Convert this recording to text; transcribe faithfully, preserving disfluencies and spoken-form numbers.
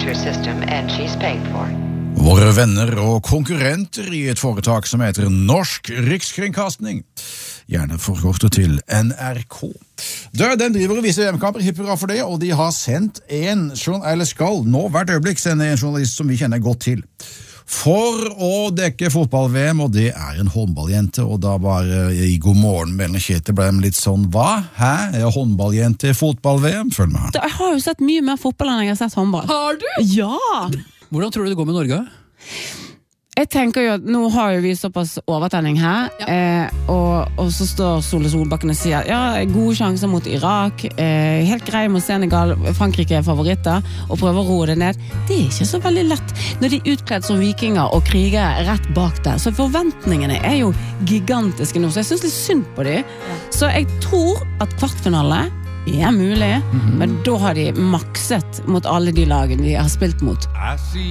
her system, and she's paid for. Våre venner og konkurrenter i et foretak som heter Norsk Rikskringkastning, gjerne forkortet til N R K. Der, den driver og viser V M-kamper, hipp hurra for det, og de har sendt en, eller skal nå hvert øyeblikk sende en journalist som vi kjenner godt til, for å dekke fotball-V M, og det er en håndballjente, og da bare i God morgen med Kjetil ble de litt sånn, hva? Hæ? Er håndballjente i fotball-V M? Følg med her. Jeg har jo sett mye mer fotball enn jeg har sett håndball. Har du? Ja! Hvordan tror du det går med Norge? Jeg tenker jo at nå har jo vi såpass overtenning her, Ja. eh, og, og så står Sole Solbakken og sier ja, gode sjanser mot Irak, eh, helt grei mot Senegal, Frankrike er favoritter, og prøver å roe det ned. Det er ikke så veldig lett når de er utkledd som vikinger og kriger rett bak der. Så forventningene er jo gigantiske nå, så jeg synes litt synd på dem. Ja. Så jeg tror at kvartfinale er mulig, mm-hmm. men da har de makset mot alle de lagene de har spilt mot.